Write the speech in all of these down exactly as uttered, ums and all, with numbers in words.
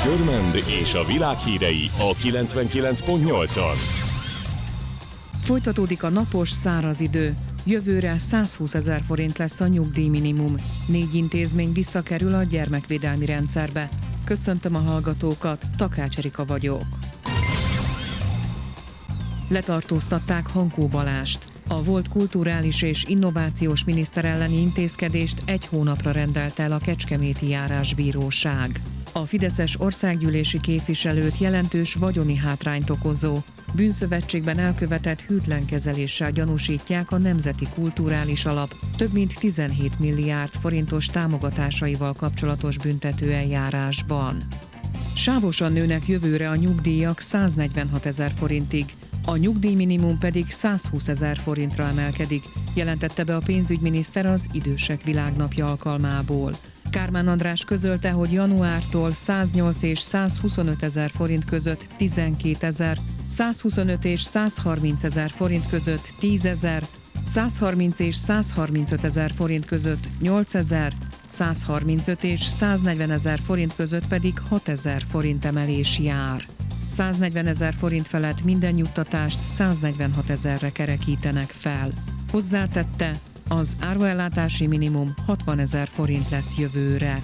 Körmend és a világ hírei a kilencvenkilenc pont nyolcon. Folytatódik a napos, száraz idő. Jövőre százhúszezer forint lesz a nyugdíjminimum. Négy intézmény visszakerül a gyermekvédelmi rendszerbe. Köszöntöm a hallgatókat, Takács Erika vagyok. Letartóztatták Hankó Balást. A volt kulturális és innovációs miniszter elleni intézkedést egy hónapra rendelt el a Kecskeméti Járásbíróság. A fideszes országgyűlési képviselőt jelentős vagyoni hátrányt okozó bűnszövetségben elkövetett hűtlenkezeléssel gyanúsítják a Nemzeti Kulturális Alap több mint tizenhét milliárd forintos támogatásaival kapcsolatos büntetőeljárásban. Sávosan nőnek jövőre a nyugdíjak száznegyvenhatezer forintig, a nyugdíjminimum pedig százhúszezer forintra emelkedik, jelentette be a pénzügyminiszter az Idősek Világnapja alkalmából. Kármán András közölte, hogy januártól száznyolc és százhuszonöt ezer forint között tizenkétezer, százhuszonöt és százharminc ezer forint között tízezer, százharminc és százharmincöt ezer forint között nyolcezer, százharmincöt és száznegyven ezer forint között pedig hatezer forint emelés jár. száznegyven ezer forint felett minden juttatást száznegyvenhat ezerre kerekítenek fel. Hozzátette, az áruellátási minimum hatvan ezer forint lesz jövőre.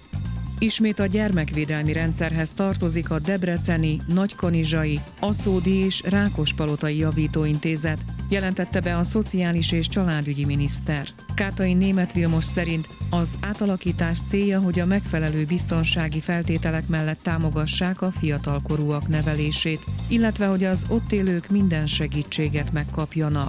Ismét a gyermekvédelmi rendszerhez tartozik a debreceni, nagykanizsai, aszódi és rákospalotai javítóintézet, jelentette be a szociális és családügyi miniszter. Kátai Németh Vilmos szerint az átalakítás célja, hogy a megfelelő biztonsági feltételek mellett támogassák a fiatalkorúak nevelését, illetve hogy az ott élők minden segítséget megkapjanak.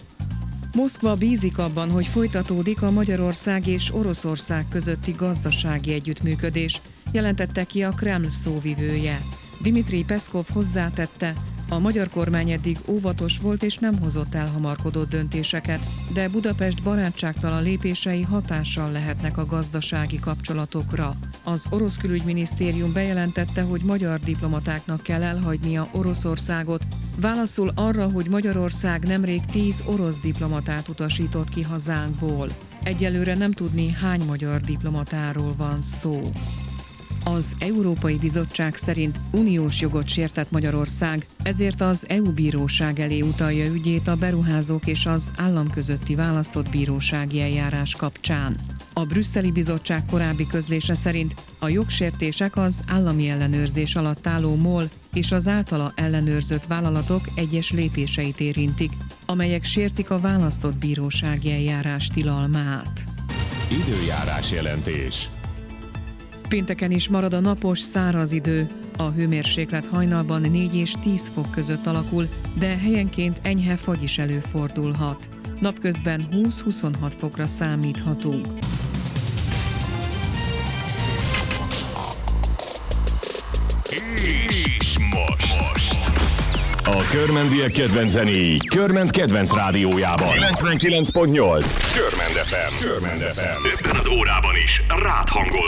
Moszkva bízik abban, hogy folytatódik a Magyarország és Oroszország közötti gazdasági együttműködés, jelentette ki a Kreml szóvivője. Dmitrij Peszkov hozzátette, a magyar kormány eddig óvatos volt és nem hozott elhamarkodott döntéseket, de Budapest barátságtalan lépései hatással lehetnek a gazdasági kapcsolatokra. Az orosz külügyminisztérium bejelentette, hogy magyar diplomatáknak kell elhagynia Oroszországot, válaszul arra, hogy Magyarország nemrég tíz orosz diplomatát utasított ki hazánkból. Egyelőre nem tudni, hány magyar diplomatáról van szó. Az Európai Bizottság szerint uniós jogot sértett Magyarország, ezért az é u-bíróság elé utalja ügyét a beruházók és az állam közötti választott bírósági eljárás kapcsán. A brüsszeli bizottság korábbi közlése szerint a jogsértések az állami ellenőrzés alatt álló MOL és az általa ellenőrzött vállalatok egyes lépéseit érintik, amelyek sértik a választott bírósági eljárás tilalmát. Időjárás jelentés. Pénteken is marad a napos, száraz idő. A hőmérséklet hajnalban négy és tíz fok között alakul, de helyenként enyhe fagy is előfordulhat. Napközben húsz-huszonhat fokra számíthatunk. És most, most. A körmendiek kedvenc zenéi Körmend kedvenc rádiójában. kilencvenkilenc pont nyolc. Körmend ef em. Körmend ef em. Ebben az órában is rád hangol.